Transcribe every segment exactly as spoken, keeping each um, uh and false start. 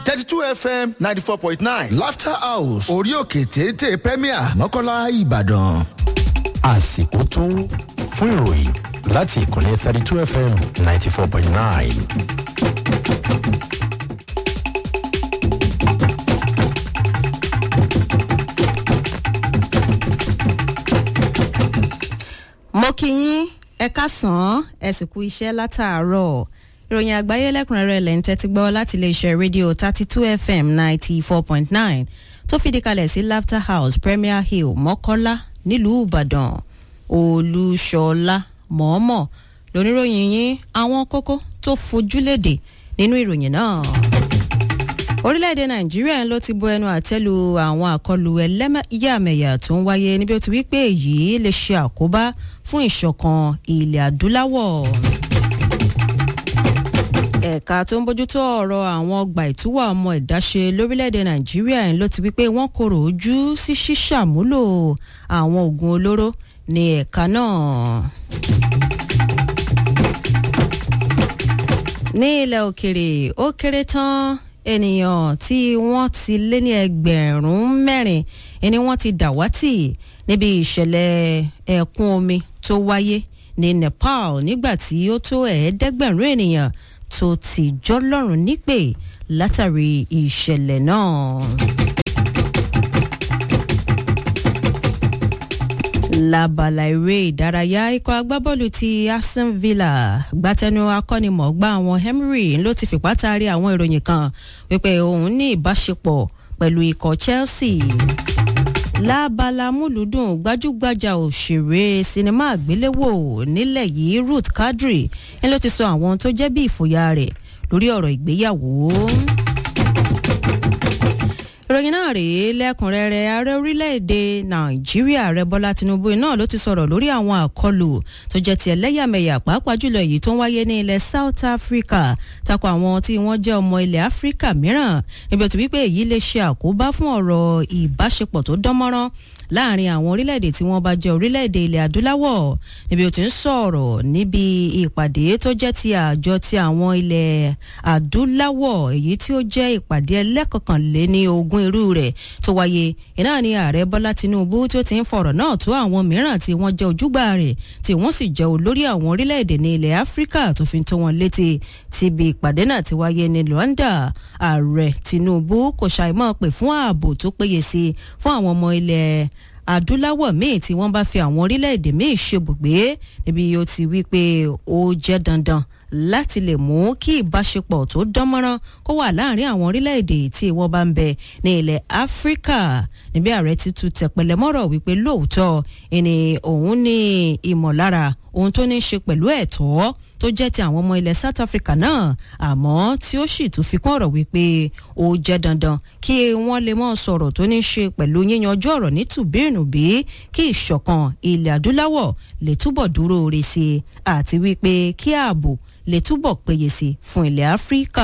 thirty-two F M ninety-four point nine Laughter House orí òkè téńté Premier Mọ́kọ́lá Ìbàdàn. àsìkò tó fún ìròyìn láti ìkànnì thirty-two F M ninety-four point nine. mo kí yín ẹ káàsán ẹ sì kú iṣẹ́ látàárọ̀ ìròyìn àgbáyé lẹ́kùnrẹ́rẹ́ lẹ́ ń tẹ́tí gbọ́ láti iléeṣẹ́ rédíò thirty-two F M ninety-four point nine tó fìdí kalẹ̀ sí Laughter House Premier Hill Mọ́kọ́lá nílùú Ìbàdàn. Olúṣọlá mọ̀ọ́mọ̀ lóníròyìn yín àwọn kókó tó fojúlédè nínú ìròyìn náà. Orílẹ̀-èdè Nàìjíríà ló ti bu ẹnu àtẹ́lu àwọn àkọlù ẹlẹ́yàmẹ̀yà tó ń wáyé níbi ó ti wí pé èyí lè ṣe àkóbá fún ìṣọ̀kan ilẹ̀ adúláwọ̀. Ẹ̀ka tó ń bójútó ọ̀rọ̀ àwọn ọgbà ìtúwà ọmọ ìdáṣe lórílẹ̀-èdè Nàìjíríà ló ti wí pé wọ́n korò ojú sí ṣíṣàmúlò àwọn oògùn olóró ní ẹ̀ka náà. Ní ilẹ̀ òkèrè ó kéré tán ènìyàn tí wọ́n ti lé ní ẹgbẹ̀rún mẹ́rin ni wọ́n ti dàwátì níbi ìṣẹ̀lẹ̀ ẹ̀kún omi tó wáyé ní Nepal nígbà tí ó tó ẹ̀ẹ́dẹ́gbẹ̀rún ènìyàn tó ti jọlọ́run nípè látàrí ìṣẹ̀lẹ̀ náà. Lábala eré ìdárayá ikọ̀ agbábọ́ọ̀lù ti Aston Villa gbátẹnu akọ́nimọ̀ọ́gbá àwọn Emery ló ti fipá taari àwọn ìròyìn kan wípé òun ní ìbáṣepọ̀ pẹ̀lú ikọ̀ Chelsea. Lábala múlùdùn gbajúgbajà òṣèré sinimá àgbéléwò nílẹ̀ yìí Ruth Kadri ń ló ti sọ àwọn tó jẹ́ bí ìfòyà rẹ̀ lórí ọ̀rọ̀ ìgbéyàwó. Ìròyìn náà rèé lẹ́kùnrẹ́rẹ́ ààrẹ orílẹ̀-èdè Nàìjíríà ààrẹ Bọ́lá Tinubu náà ló ti sọ̀rọ̀ lórí àwọn àkọlù tó jẹ́ ti ẹlẹ́yàmẹ̀yà pàápàá jùlọ èyí tó ń wáyé ní ilẹ̀ South Africa tako àwọn tí wọ́n jẹ́ ọmọ ilẹ̀ Áfíríkà mìíràn níbi tó wípé èyí lè ṣe àkóbá fún ọ̀rọ̀ ìbáṣepọ̀ tó dánmọ́rán láàrin àwọn orílẹ̀-èdè tí wọ́n bá jẹ́ orílẹ̀-èdè ilẹ̀ adúláwọ̀ níbi ó ti ń sọ̀rọ̀ níbi ìpàdé tó jẹ́ ti àjọ ti àwọn ilẹ̀ adúláwọ̀ èyí tí ó jẹ́ ìpàdé ẹlẹ́kọ̀kànléní ogún irú rẹ̀ tó wáyé iná ní ààrẹ Bọ́lá Tinubu tí ó ti ń fọ̀rọ̀ náà tó àwọn mìíràn tí wọ́n jẹ́ ojúgbà rẹ̀ tí wọ́n sì jẹ́ olórí àwọn orílẹ̀-èdè ní ilẹ̀ Áfíríkà tó fi tó wọn létí tí ibi ìpàdé náà ti wáyé ní Luanda. Ààrẹ Tinubu kò ṣàìmọ̀ pé fún ààbò tó péye sí fún àwọn ọmọ ilẹ̀ adúláwọ̀ míì tí wọ́n bá fi àwọn orílẹ̀-èdè míì ṣebùgbé níbi ó ti wí pé ó jẹ́ dandan láti lè mú kí ìbáṣepọ̀ tó dánmọ́rán kó wà láàrin àwọn orílẹ̀-èdè tí wọ́n bá ń bẹ ní ilẹ̀ Áfíríkà. Níbi ààrẹ ti tu tẹ̀pẹ̀lẹ̀ mọ́rọ̀ wípé lóòótọ́ ẹni òun ní ìmọ̀lára ohun tó ní í ṣe pẹ̀lú ẹ̀tọ́ tó jẹ́ ti àwọn ọmọ ilẹ̀ South Africa náà àmọ́ tí ó sì tún fi kún ọ̀rọ̀ wípé ó jẹ́ dandan kí wọ́n lè mọ́ sọ̀rọ̀ tó ní í ṣe pẹ̀lú yíyanjú ọ̀rọ̀ ní tùbínùbí kí ìṣọ̀kan ilẹ̀ adúláwọ̀ lè túbọ̀ dúró re sí i àti wípé kí ààbò lè túbọ̀ péye sí i fún ilẹ̀ Áfíríkà.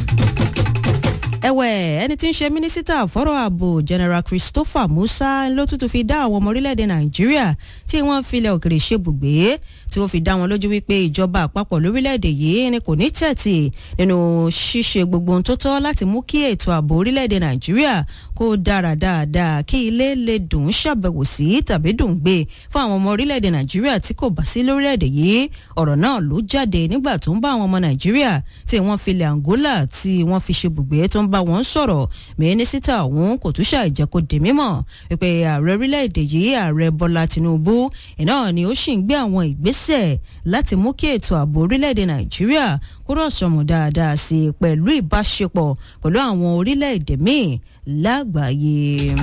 Ẹ̀wẹ̀ ẹni tí ń ṣe mínísítà fọ́rọ̀ ààbò General Christopher Musa ló tútù fi dá àwọn ọmọ orílẹ̀-èdè Nàìjíríà tí wọ́n filẹ̀ òkèrè ṣebùgbé tí ó fi dá wọn lójú wípé ìjọba àpapọ̀ lórílẹ̀-èdè yìí ni kò ní tẹ̀tì nínú ṣíṣe gbogbo ohun tó tọ́ láti mú kí ètò ààbò orílẹ̀-èdè Nàìjíríà kó dára dáadáa kí ilé lè dùn ṣàbẹ̀wò sí tàbí dùn gbé fún àwọn ọmọ orílẹ̀-èdè Nàìjíríà tí kò bá sí lórílẹ̀-èdè yìí. Ọ̀rọ̀ náà ló jáde nígbà tó ń bá àwọn ọmọ Nàìjíríà tí wọ́n filẹ̀ Angola tí wọ́n fi ṣebùgbé tó ń bá wọn sọ̀rọ̀. Mínísítà ọ̀hún kò tún ṣàìjẹ́ kó di mímọ̀ wípé ààrẹ orílẹ̀-èdè yìí ààrẹ Bọ́lá Tinubu iná ni ó sì ń gbé àwọn ìgbésẹ̀ láti mú kí ètò ààbò orílẹ̀-èdè Nàìjíríà kúrò sọ̀mù dáadáa sí i pẹ̀lú ìbáṣepọ̀ pẹ̀lú àwọn orílẹ̀-èdè míì lágbàáyé.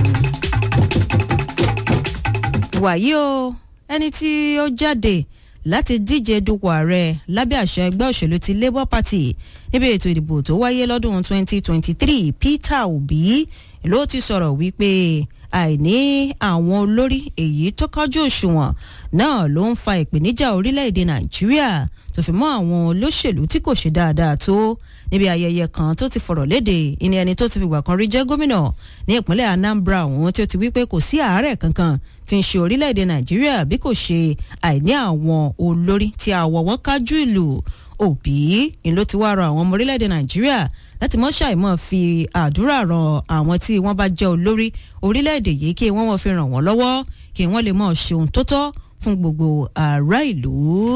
Wàyí o ẹni tí ó jáde láti díje dupò ààrẹ lábẹ́ àṣẹ ẹgbẹ́ òṣèlú ti Labour Party níbi ètò ìdìbò tó wáyé lọ́dún twenty twenty-three Peter Obi ló ti sọ̀rọ̀ wípé àìní àwọn olórí èyí tó kájú òṣùwọ̀n náà ló ń fa ìpèníjà orílẹ̀-èdè Nàìjíríà tó fi mọ́ àwọn olóṣèlú tí kò ṣe dáadáa tó. Níbi ayẹyẹ kan tó ti fọ̀rọ̀ léde ìní ẹni tó ti fìgbà kan rí jẹ́ gómìnà ní ìpínlẹ̀ Anambra ọ̀hún tí ó ti wípé kò sí àárẹ̀ kankan tí ń ṣe orílẹ̀-èdè Nàìjíríà bí kò ṣe àìní àwọn olórí tí àwọ̀ wọn kájú ìlú. Òbí ni ló ti wá rọ àwọn ọmọ orílẹ̀-èdè Nàìjíríà láti mọ́ ṣàìmọ́ fi àdúrà ran àwọn tí wọ́n bá jẹ́ olórí orílẹ̀-èdè yìí kí wọ́n mọ̀ fi ràn wọ́n lọ́wọ́ kí wọ́n lè mọ̀ ṣe ohun tó tọ́ fún gbogbo ará ìlú.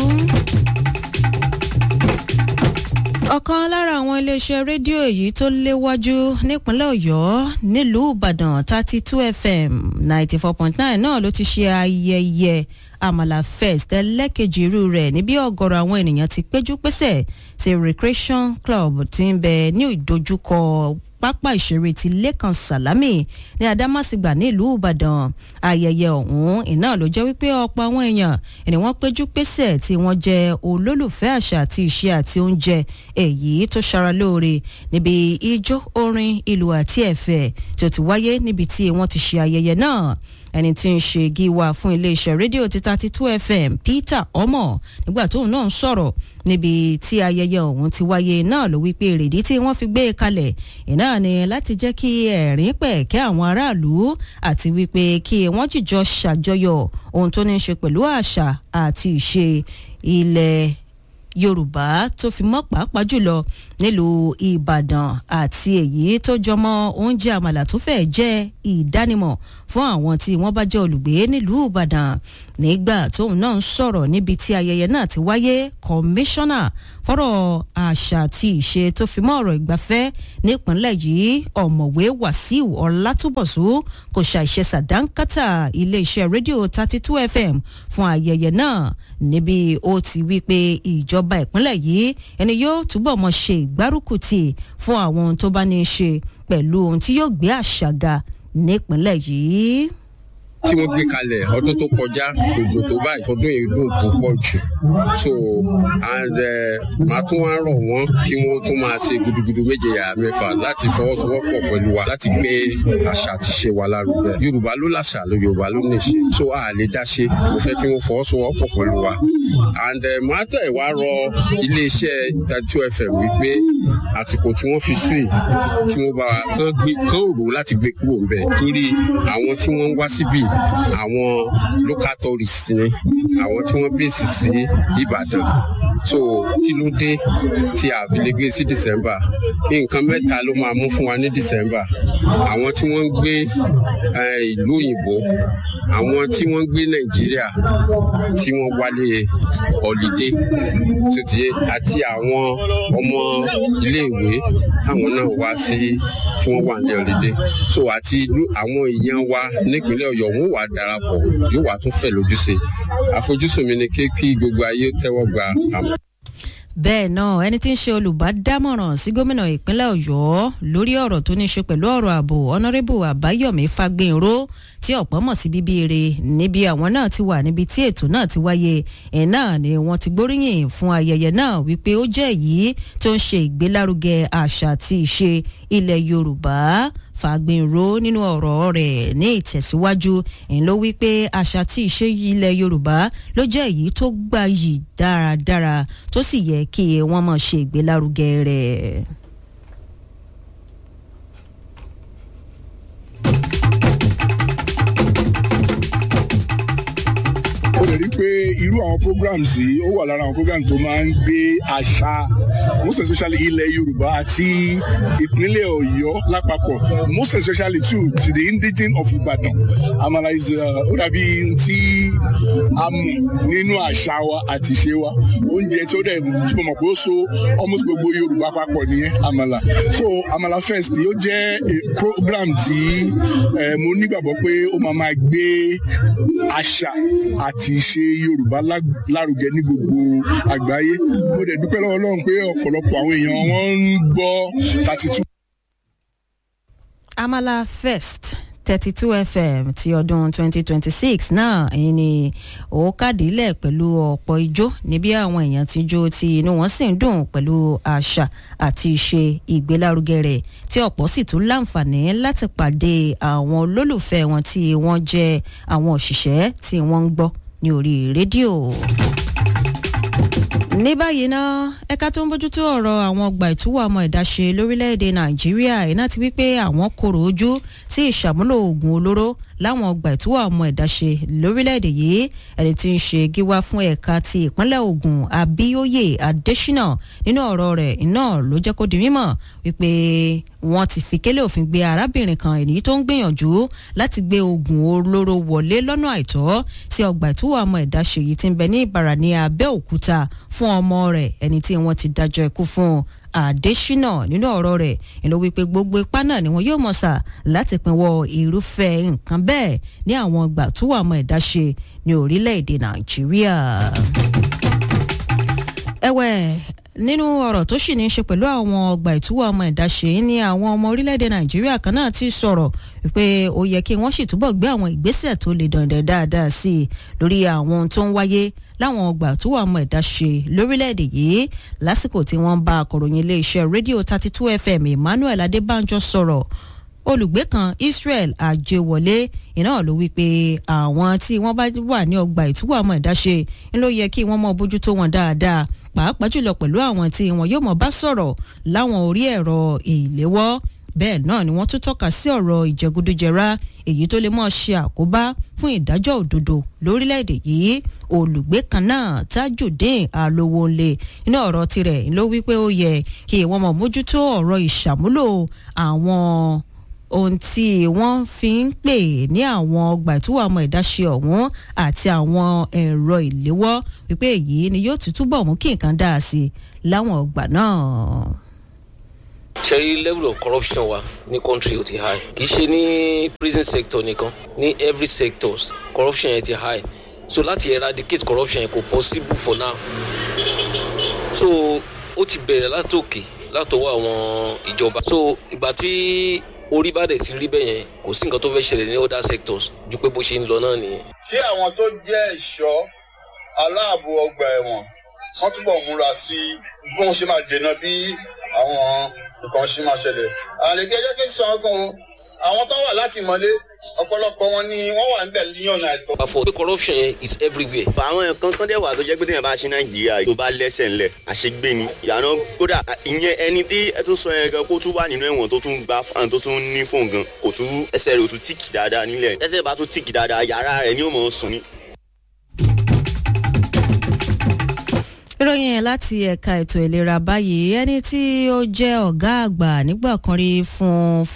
ọ̀kan lára àwọn iléeṣẹ́ rédíò èyí tó léwájú nípínlẹ̀ ọ̀yọ́ nílùú ìbàdàn thirty two f m ninety four point nine náà ló ti ṣe ayẹyẹ Amala Fest ẹlẹ́kejì irú rẹ̀ níbi ọ̀gọ̀rọ̀ àwọn ènìyàn ti péjú pésẹ̀ sí Recreation Club tí ń bẹ ní ìdojúkọ pápá ìṣeré ti Lẹ́kan Sàlámì ní Adámàsìgbà nílùú Ìbàdàn. Ayẹyẹ ọ̀hún iná ló jẹ́ wípé ọ̀pọ̀ àwọn èèyàn ni wọ́n péjú pésẹ̀ tí wọ́n jẹ́ olólùfẹ́ àṣà àti ìṣe àti oúnjẹ èyí tó ṣara lóore níbi ijó orin ìlú àti ẹ̀fẹ̀ tó ti wáyé níbi tí wọ́n ti ṣe ayẹyẹ náà. Ẹni tí ń ṣe gíwá fún iléeṣẹ́ rédíò ti thirty two f m Peter Omo nígbà tóun náà ń sọ̀rọ̀ níbi tí ayẹyẹ ọ̀hún ti wáyé náà ló wípé èrèdí tí wọ́n fi gbé e kalẹ̀ iná ni láti jẹ́ kí ẹ̀rín pẹ̀kẹ́ àwọn aráàlú àti wípé kí wọ́n jìjọ ṣàjọyọ̀ ohun tó ní í ṣe pẹ̀lú àṣà àti ìṣe ilẹ̀ Yorùbá tó fi mọ́ pàápàá jùlọ nílùú Ìbàdàn àti èyí tó jọmọ́ oúnjẹ àmàlà tó fẹ́ jẹ́ ìdánimọ̀ fún àwọn tí wọ́n bá jẹ́ olùgbé nílùú Ìbàdàn. Nígbà tóun náà ń sọ̀rọ̀ níbi tí ayẹyẹ náà ti wáyé, kọmíṣánná fọ́rọ̀ àṣà àti ìṣe tó fi mọ́ ọ̀rọ̀ ìgbafẹ́ nípínlẹ̀ yìí ọ̀mọ̀wé Wàsíù Ọlátúbọ̀sù kò ṣàìṣe sàdánkátà iléeṣẹ́ rédíò thirty two f m fún ayẹyẹ náà níbi ó ti wí pé ìjọba ìpínlẹ̀ yìí ẹni yóò túbọ̀ mọ́ ṣe ìgbárùkùtì fún àwọn ohun tó bá ní í ṣe pẹ̀lú ohun tí yóò gbé àṣà ga nípínlẹ̀ yìí. tí wọ́n gbé kalẹ̀ ọdún tó kọjá òjò tó báyìí ọdún yìí dùn púpọ̀ jù so and màá tún wá rọ̀ wọ́n kí wọ́n tún máa ṣe gudugudu méje yàrá mẹ́fà láti fọwọ́sowọ́pọ̀ pẹ̀lú wa láti gbé àṣà àti ṣe wa lárugẹ. Yorùbá ló láṣà ló Yorùbá ló ní ṣe so a lè dá ṣe mo fẹ́ kí wọ́n fọwọ́sowọ́pọ̀ pẹ̀lú wa and màá tẹ̀ wá rọ iléeṣẹ́ thirty two f m wípé àsìkò tí wọ́n fi sí kí wọ́n bá tán gbé tán rò láti gbé kúrò ńbẹ̀ torí àwọn tí wọ́n ń wá síbí àwọn local tourists ni àwọn tí wọ́n bèsì sí Ìbàdàn so kí ló dé tí a fi lè gbé sí December nǹkan mẹ́ta ló máa mú fún wa ní December àwọn tí wọ́n ń gbé ìlú òyìnbó àwọn tí wọ́n ń gbé Nàìjíríà tí wọ́n wálé holiday tó ti yé àti àwọn ọmọ iléèwé táwọn náà wá sí tí wọ́n wà ní holiday so àti àwọn èèyàn wa nípínlẹ̀ Ọ̀yọ́ wọn wà darapọ̀ yóò wà tún fẹ̀ lójúṣe àfojúsùn mi ni kí gbogbo ayé tẹ́wọ́ gba àmọ́. Bẹ́ẹ̀ náà ẹni tí ń ṣe olùbádámọ̀ràn sí gómìnà ìpínlẹ̀ Ọ̀yọ́ lórí ọ̀rọ̀ tó ní í ṣe pẹ̀lú ọ̀rọ̀ ààbò Honorable Àbáyọ̀mí Fagbénró tí ọ̀pọ̀ mọ̀ sí bíbí ire níbi àwọn náà ti wà níbi tí ètò náà ti wáyé ẹ̀ náà ni wọ́n ti gbóríyìn fún ayẹyẹ náà wípé ó jẹ́ èyí tó ń ṣe ìgbélárugẹ àṣà àti ìṣe ilẹ̀ Yorùbá. Fagbénró nínú ọ̀rọ̀ rẹ̀ ní ìtẹ̀síwájú ẹ̀ ló wí pé àṣà tí ìṣe ilẹ̀ Yorùbá ló jẹ́ èyí tó gbayì dáradára tó sì yẹ kí wọ́n máa ṣe ìgbélárugẹ rẹ̀. lè rí pé irú àwọn programs yìí ó wà lára àwọn programs tó máa ń gbé àṣà most especially ilẹ̀ Yorùbá àti ìpínlẹ̀ Ọ̀yọ́ lápapọ̀ most especially too to the indigene of Ibadan. Àmàlà is ó dàbí tí a mọ̀ nínú àṣà wa àti ìṣe wa oúnjẹ tí ó dẹ̀ tí mo mọ̀ pé ó so almost gbogbo Yorùbá papọ̀ nìyẹn àmàlà. So Àmàlà Fest yóò jẹ́ a program tí mo nígbàgbọ́ pé ó máa máa gbé àṣà àti ìṣe Yorùbá lárugẹ ní gbogbo àgbáyé. Mo dẹ̀ dúpẹ́ lọ́wọ́ Ọlọ́run pé ọ̀pọ̀lọpọ̀ àwọn èèyàn wọ́n ń gbọ́ thirty two. Àmàlà Fest thirty two F M ti ọdún twenty twenty six náà èyí ni ó kàdílẹ̀ pẹ̀lú ọ̀pọ̀ ijó níbi àwọn èèyàn tí jó tí inú wọn sì ń dùn pẹ̀lú àṣà àti ìṣe ìgbélárugẹ rẹ̀ tí ọ̀pọ̀ sì tún láǹfààní láti pàdé àwọn olólùfẹ́ wọn tí wọ́n jẹ́ àwọn òṣìṣẹ́ tí wọ́n ń gbọ́ ní orí rédíò. Ní báyìí náà ẹ̀ka tó ń bójútó ọ̀rọ̀ àwọn ọgbà ìtúwọ̀ ọmọ ìdáṣe lórílẹ̀‐èdè Nàìjíríà iná ti wí pé àwọn kòrò ojú sí ìṣàmúlò oògùn olóró láwọn ọgbà ìtúwọ̀ ọmọ ẹ̀dá ṣe lórílẹ̀‐èdè yìí ẹni tí ń ṣe gíwá fún ẹ̀ka ti ìpínlẹ̀ Ògùn Abíóyè Adésínà nínú ọ̀rọ̀ rẹ̀ iná ló jẹ́ kó di mímọ̀ wípé wọ́n ti fi kélé òfin gbé arábìnrin kan èyí tó ń gbìyànjú láti gbé oògùn olóró wọlé lọ́nà àìtọ́ sí ọgbà ìtúwọ̀ ọmọ ẹ̀dá ṣe yìí tí ń bẹ ní Ìbàrà ní Abẹ́òkúta fún ọmọ rẹ̀ ẹni tí wọ́n ti dájọ́ ikú fún Adésínà nínú ọ̀rọ̀ rẹ̀ ìlú wípé gbogbo ipá náà ni wọn yóò mọ̀ sà láti pinwọ́ irúfẹ́ nǹkan bẹ́ẹ̀ ní àwọn ọgbà ìtúwọ̀ ọmọ ẹ̀dá ṣe ní orílẹ̀-èdè Nàìjíríà. ẹ̀wẹ̀ nínú ọ̀rọ̀ tó sì ní í ṣe pẹ̀lú àwọn ọgbà ìtúwọ̀ ọmọ ẹ̀dá ṣe ní àwọn ọmọ orílẹ̀-èdè Nàìjíríà kan náà ti sọ̀rọ̀ wípé ó yẹ kí wọ́n sì túbọ̀ gbé àwọn ìgbésẹ̀ tó le dandan dáadáa sí i lórí àwọn tó ń wáyé láwọn ọgbà ìtúwọ̀ ọmọ ẹ̀dá ṣe lórílẹ̀-èdè yìí lásìkò tí wọ́n bá akọ̀ròyìn iléeṣẹ́ rédíò thirty two F M Emmanuel Adébánjọ sọ̀rọ̀ olùgbé kan Israel Ajéwọlé iná ló wí pé àwọn tí wọ́n bá wà ní ọgbà ìtúwọ̀ ọmọ ẹ̀dá ṣe ń ló yẹ kí wọ́n mọ bójútó wọn dáadáa pàápàá jùlọ pẹ̀lú àwọn tí wọn yóò mọ̀ bá sọ̀rọ̀ láwọn orí ẹ̀rọ ìléwọ́ bẹ́ẹ̀ náà ni wọ́n tún tọ́ka sí ọ̀rọ̀ ìjẹgúdújẹrá èyí tó lè mọ́ ṣe àkóbá fún ìdájọ́ òdodo lórílẹ̀‐èdè yìí olùgbé kan náà Tajudeen Alowonle iná ọ̀rọ̀ tirẹ̀ ló wí pé ó yẹ kí wọ́n mọ̀ mójútó ọ̀rọ̀ ìṣàmúlò àwọn ohun tí wọ́n fi ń pè ní àwọn ọgbà ìtúwọ̀ ọmọ ẹ̀dá ṣe ọ̀hún àti àwọn ẹ̀rọ ìléwọ́ wípé èyí ni yóò tún túbọ̀ mú kí nǹkan dáa sí i láwọn ọgbà náà. ṣe level of corruption wa ní country ó ti high kì í ṣe ní prison sector nìkan ní every sectors corruption yẹn ti high so láti eradicate corruption yẹn kò possible for now so ó ti bẹ̀rẹ̀ látòkè látọwọ́ àwọn ìjọba so ìgbà tí orí bá dẹ̀ ti rí bẹ́ẹ̀ yẹn kò sí nǹkan tó fẹ́ ṣẹlẹ̀ ní other sectors ju pé bó ṣe ń lọ náà nìyẹn. kí àwọn tó jẹ́ ẹ̀ṣọ́ aláàbò ọgbà ẹ̀wọ̀n wọ́n túbọ̀ múra sí bí wọ́n ṣe máa dènà bí àwọn nǹkan ṣe máa ṣẹlẹ̀. àlejò ẹjẹ́ kí n sọ ọkàn o àwọn tó wà láti mọ́lé ọ̀pọ̀lọpọ̀ wọn ni wọ́n wà níbẹ̀ ní ọ̀nà àìtọ́. àfọ̀ pé corruption yẹn is everywhere. àwọn nǹkan kan dẹ̀ wà tó jẹ́ pé téèyàn bá ṣe Nàìjíríà tó bá lẹ́sẹ̀ ńlẹ̀ àṣegbé ni ìyànà kódà ìyẹn ẹni tí ẹ tún sọ yẹn gan kó tún wà nínú ẹ̀wọ̀n tó tún gba fáwọn tó tún ní fóun gan kò tún ẹsẹ̀ rẹ̀ ò tún tíìkì dáadáa nílẹ̀ ẹsẹ̀ bá tún tíìkì dáadáa yàrá rẹ̀ ni ó mọ̀ ọ́ sùn ní. ìròyìn ẹ̀ láti ẹ̀ka ètò ìlera báyìí ẹni tí ó jẹ́ ọ̀gá àgbà nígbà kan rí fún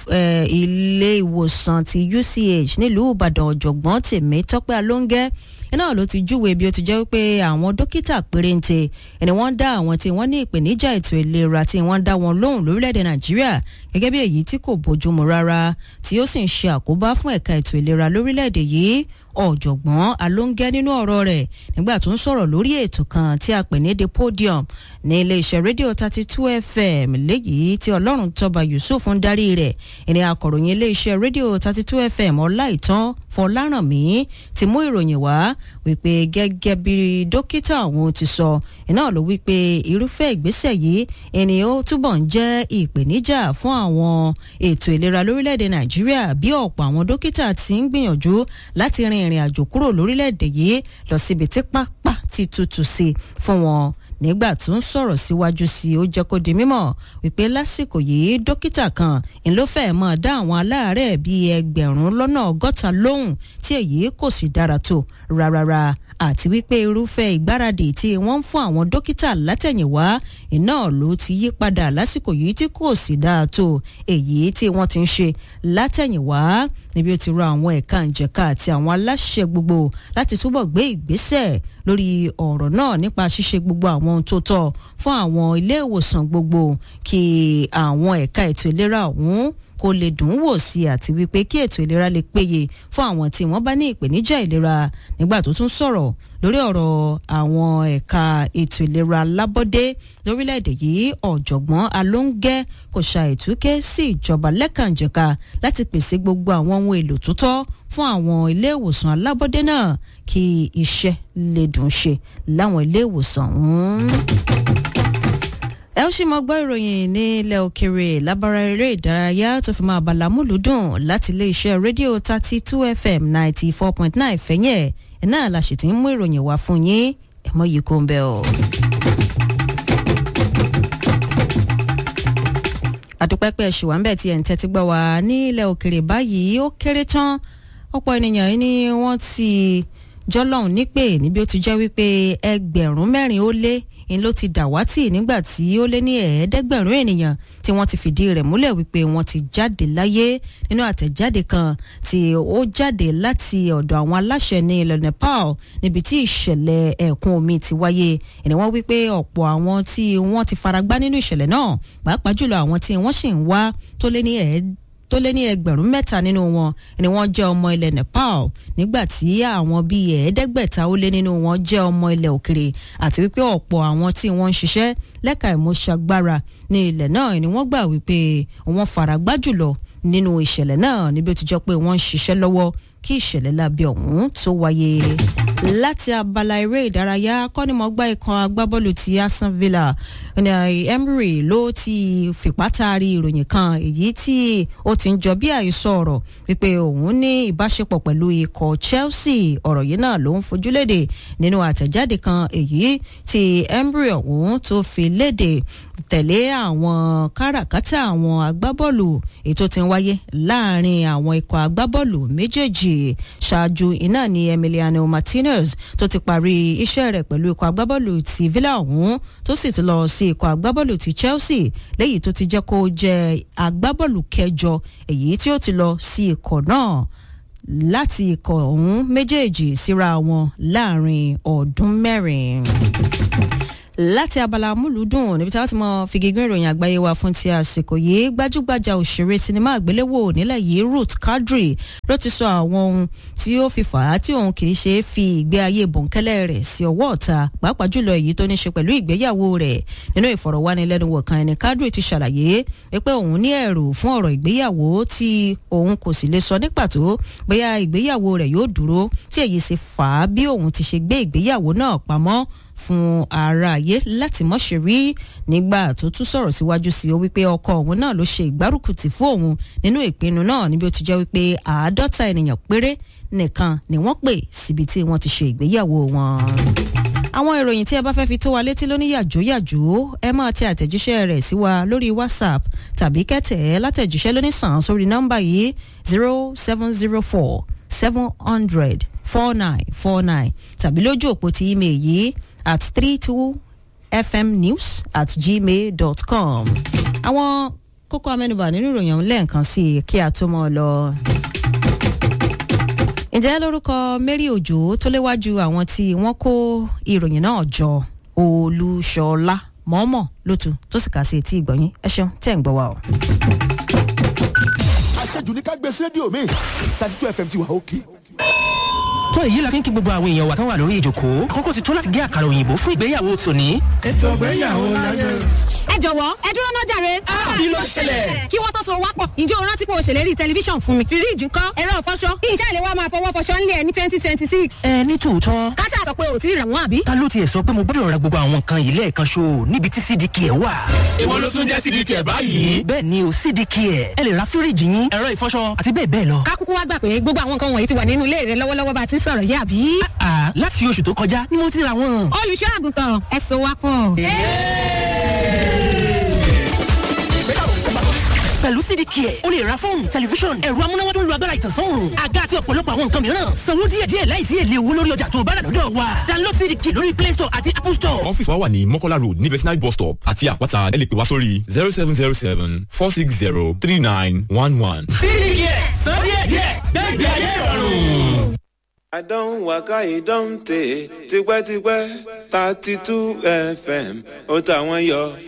ilé ìwòsàn ti U C H nílùú Ìbàdàn ọ̀jọ̀gbọ́n Tèmítọ́pẹ́ Alóńgẹ́ iná ló ti júwe bí ó ti jẹ́ wípé àwọn dókítà pérénte ẹni wọ́n dá àwọn tí wọ́n ní ìpèníjà ètò ìlera tí wọ́n dá wọn lóhùn lórílẹ̀‐èdè Nàìjíríà gẹ́gẹ́ bí èyí tí kò bójúmu rárá tí ó sì ń ṣe àkóbá fún ẹ̀ka ètò ìlera lórílẹ̀‐èdè yìí ọ̀jọ̀gbọ́n Alóńgẹ́ nínú ọ̀rọ̀ rẹ̀ nígbà tó ń sọ̀rọ̀ lórí ètò kan tí a pè ní The Podium ní iléeṣẹ́ rédíò thirty two F M léyìí tí Ọlọ́run Tọ́ba Yusuf ń darí rẹ̀ ẹni akọ̀ròyìn iléeṣẹ́ rédíò thirty two F M Ọláìtàn Fọlárànmí ti mú ìròyìn wá wípé gẹ́gẹ́ bí dókítà àwọn ti sọ iná ló wípé irúfẹ́ ìgbésẹ̀ yìí ẹni ó túbọ̀ ń jẹ́ ìpèníjà fún àwọn ètò ìlera lórílẹ̀‐èdè Nàìjíríà bí ọ̀pọ̀ àwọn dókítà ti ń gbìyànjú láti rin ìrìn àjò kúrò lórílẹ̀‐èdè yìí lọ síbi tí pápá ti tutù sí fún wọn nígbà tó ń sọ̀rọ̀ síwájú sí ó jẹ́ kó di mímọ̀ wípé lásìkò yìí dókítà kan ń ló fẹ́ mọ̀ dá àwọn aláàárẹ̀ bíi ẹgbẹ̀rún lọ́nà ọgọ́ta lóhùn tí èyí kò sì dára tó rárára àti wípé irúfẹ́ ìgbáradì tí wọ́n ń fún àwọn dókítà látẹ̀yìnwá iná ló ti yí padà lásìkò yìí tí kò sì dáa tó èyí tí wọ́n ti ń ṣe látẹ̀yìnwá níbi ó ti rọ àwọn ẹ̀ka ìjẹ̀ka àti àwọn aláṣẹ gbogbo láti túbọ̀ gbé ìgbésẹ̀ lórí ọ̀rọ̀ náà nípa ṣíṣe gbogbo àwọn ohun tó tọ́ fún àwọn ilé ìwòsàn gbogbo kí àwọn ẹ̀ka ètò ìlera ọ̀hún kó lè dùn wò sí àti wípé kí ètò ìlera lè péye fún àwọn tí wọ́n bá ní ìpèníjà ìlera nígbà tó tún sọ̀rọ̀ lórí ọ̀rọ̀ àwọn ẹ̀ka ètò ìlera lábọ́dé lórílẹ̀‐èdè yìí ọ̀jọ̀gbọ́n Alóńgẹ́ kò ṣàìtúkẹ́ sí ìjọba lẹ́kànjẹ̀ka láti pèsè gbogbo àwọn ohun èlò tó tọ́ fún àwọn ilé ìwòsàn alábọ́dé náà kí iṣẹ́ lè dùn ṣe láwọn ilé ìwòsàn ọ̀hún. ẹ ó sì mọ gbọ́ ìròyìn ní ilẹ̀ òkèèrè lábára eré ìdárayá tó fi máa bàlá múlùdùn láti iléeṣẹ́ rédíò thirty two F M ninety four point nine fẹ́yẹ̀ ẹ̀ náà la sì ti ń mú ìròyìn wá fún yín ẹ̀ mọ́ yìí kó ń bẹ́ ọ. àdúpẹ́pẹ́ ṣùwọ́n bẹ́ẹ̀ tí ẹ̀ ń tẹ́tí gbọ́ wá ní ilẹ̀ òkèèrè báyìí ó kéré tán ọ̀pọ̀ ènìyàn ni wọ́n ti jọlọ́hún nípè níbi ó ti jẹ́ wípé ẹgbẹ̀rún mẹ́rin ó lé ń ló ti dàwátì nígbà tí ó lé ní ẹ̀ẹ́dẹ́gbẹ̀rún ènìyàn tí wọ́n ti fìdí rẹ̀ múlẹ̀ wípé wọ́n ti jáde láyé nínú àtẹ̀jáde kan tí ó jáde láti ọ̀dọ̀ àwọn aláṣẹ ní ilẹ̀ Nepal níbi tí ìṣẹ̀lẹ̀ ẹ̀kún omi ti wáyé ẹni wọ́n wípé ọ̀pọ̀ àwọn tí wọ́n ti faragbá nínú ìṣẹ̀lẹ̀ náà pàápàá jùlọ àwọn tí wọ́n sì ń wá tó lé ní ẹ̀ẹ́dẹ́gbẹ̀rún tó lé ní ẹgbẹ̀rún mẹ́ta nínú wọn ni wọ́n jẹ́ ọmọ ilẹ̀ Nepal nígbà tí àwọn bíi ẹ̀ẹ́dẹ́gbẹ̀ta ó lé nínú wọn jẹ́ ọmọ ilẹ̀ òkèrè àti wípé ọ̀pọ̀ àwọn tí wọ́n ń ṣiṣẹ́ lẹ́ka ìmúṣagbára ní ilẹ̀ náà ni wọ́n gbà wípé wọ́n faragbá jùlọ nínú ìṣẹ̀lẹ̀ náà níbi ó ti jẹ́ pé wọ́n ń ṣiṣẹ́ lọ́wọ́ kí ìṣẹ̀lẹ̀ lábẹ́ ọ̀hún tó wáyé. Láti abala eré ìdárayá kọ́nimọ̀ọ́gbá ikọ̀ agbábọ́ọ̀lù ti Aston Villa Emery ló ti fipá taari ìròyìn kan èyí tí ó ti ń jọ bí àhesọ ọ̀rọ̀ wípé òun ní ìbáṣepọ̀ pẹ̀lú ikọ̀ Chelsea ọ̀rọ̀ yìí náà ló ń fojú léde nínú àtẹ̀jáde kan èyí tí Emery ọ̀hún tó fi léde tẹ̀lé àwọn káràkátà àwọn agbábọ́ọ̀lù èyí tó ti ń wáyé láàrin àwọn ikọ̀ agbábọ́ọ̀lù méjèèjì ṣáájú iná ní Emiliano Martinez tó ti parí iṣẹ́ rẹ̀ pẹ̀lú ikọ̀ agbábọ́ọ̀lù ti Villa ọ̀hún tó sì ti lọ sí ikọ̀ agbábọ́ọ̀lù ti Chelsea léyìí tó ti jẹ́ kó jẹ́ agbábọ́ọ̀lù kẹjọ èyí tí ó ti lọ sí ikọ̀ náà láti ikọ̀ ọ̀hún méjèèjì síra wọn láàrin ọdún mẹ́rin. Láti abala múlùúdùn níbi tí a ti mọ fìgígún ìròyìn àgbáyé wa fún ti àsìkò yìí gbajúgbajà òṣèré sinimá àgbéléwò nílẹ̀ yìí Ruth Kadri ló ti sọ àwọn ohun tí ó fi fà á tí òun kì í ṣe fi ìgbé ayé bòńkẹ́lẹ́ rẹ̀ sí ọwọ́ ọ̀tá pàápàá jùlọ èyí tó ní ṣe pẹ̀lú ìgbéyàwó rẹ̀ nínú ìfọ̀rọ̀wánilẹ́nuwò kan ẹni Kadri ti ṣàlàyé pé òun ní ẹ̀rù fún ọ̀rọ̀ ìgbéyàwó tí òun kò sì lè sọ ní pàtó bóyá ìgbéyàwó rẹ̀ yóò dúró tí èyí sì fà á bí òun ti ṣe gbé ìgbéyàwó náà pamọ́ fún ara ayé láti mọ̀ ṣe rí nígbà tó tún sọ̀rọ̀ síwájú sí ó wípé ọkọ òun náà ló ṣe ìgbárùkùtì fún òun nínú ìpinnu náà níbi ó ti jẹ́ wípé àádọ́ta ènìyàn péré nìkan ni wọ́n pè síbi tí wọ́n ti ṣe ìgbéyàwó wọn. Àwọn ìròyìn tí ẹ bá fẹ́ fi tó wa létí lóní yàjóyàjó ẹ máa tẹ àtẹ̀jíṣẹ́ rẹ̀ sí wa lórí WhatsApp tàbí kẹ́tẹ̀ látẹ̀jíṣẹ́ lóní sàn sórí nọ́mbà yìí zero seven zero four seven hundred four nine four nine tàbí lójú òpó ti email yìí at three two f m news at gmail dot com. Àwọn kókó amẹ́nubà nínú ìròyìn ọ̀hún lẹ́ẹ̀kan sí i kí a tó mọ́ ọ lọ. Ǹjẹ́ lórúkọ Mary Òjó tó léwájú àwọn tí wọ́n kó ìròyìn náà jọ Olúṣọlá mọ́mọ́ lótú tó sì kà sí etí ìgbọ̀nyín ẹ ṣeun tẹ́ ń gbọ́ wa o. Àṣejù ní ká gbé sí rédíò mi thirty two f m ti wà òkè. tó èyí la fi ń kí gbogbo àwọn èèyàn wa tán wà lórí ìjókòó àkókò ti tó láti gé àkàrà òyìnbó fún ìgbéyàwó tòní. ètò ìgbéyàwó láyé. ẹ jọ̀wọ́ ẹ dúró náà jàre. kí ló ṣẹlẹ̀. kí wọ́n tó so wápọ̀ ǹjẹ́ o rántí pé o ṣèlérí tẹlifíṣàn fún mi. fíríìjì ńkọ́ ẹ̀rọ ìfọṣọ kí iṣẹ́ ìléwọ́ máa fọwọ́ fọṣọ ńlẹ̀ ẹ̀ ní twenty twenty six. ẹ ní tòótọ́. káṣá sọ pé o ti rẹ̀ wọ́n àbí. ta ló tiẹ̀ sọ pé mo gbọ́dọ̀ ra gbogbo àwọn nǹkan yìí lẹ́ẹ̀kan ṣo níbi tí C D K ẹ̀ wà. ìwọ ló tún jẹ́ C D K ẹ̀ báyìí. bẹ́ẹ̀ ni o C D K ẹ̀ ẹ lè ra fíríìjì yín ẹ̀rọ ìfọṣọ àti bẹ́ẹ̀ bẹ́ẹ̀ lọ. ká kúkú wá gbà pé gbogbo àwọn nǹkan wọ̀nyí ti wà nínú ilé rẹ lọ́wọ́lọ́wọ́ bá ti ń sọ̀rọ̀ yé àbí. àà láti oṣù tó kọjá ni mo ti ra wọn. olùṣọ́ àgùntàn ẹ so wá pọ̀. pẹ̀lú C D K ẹ̀ o lè ra fóònù tẹlifíṣọ̀n ẹ̀rọ amúnáwá tó ń lo agbára ìtànsán òòrùn àga àti ọ̀pọ̀lọpọ̀ àwọn nǹkan mìíràn sanwó díẹ̀díẹ̀ láìsí èlé owó lórí ọjà tó bá rà lọ́dọ̀ wa download C D K lórí Play Store àti Apple Store. ọ́fíìsì wa wà ní Mọ́kọ́lá road ní vetinary bus stop àti àpáta ẹ lè pè wá sórí zero seven zero seven four six zero three nine one one. C D K san díẹ̀díẹ̀ gbẹ́gbẹ́ ayé ìrọ̀rùn. I don't waka, I don't take. Tipẹ́ tipẹ́ thirty two F M ó tàwọn yọ.